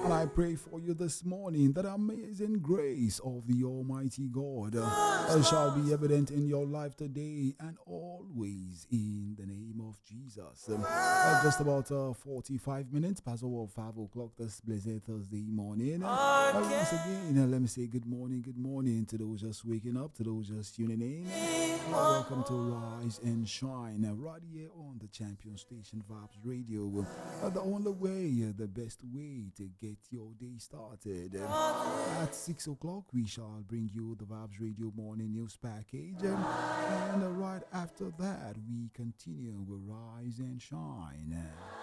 And I pray for you this morning that amazing grace of the Almighty God shall be evident in your life today and always in the name of Jesus. Just about 45 minutes past over 5 o'clock this blessed Thursday morning. Once again, let me say good morning to those just waking up, to those just tuning in. Welcome to Rise and Shine, right here on the Champion Station Vibes Radio. The only way, the best way to get your day started. At 6 o'clock, we shall bring you the Vibes Radio Morning News Package. And right after that, we continue with Rise and Shine.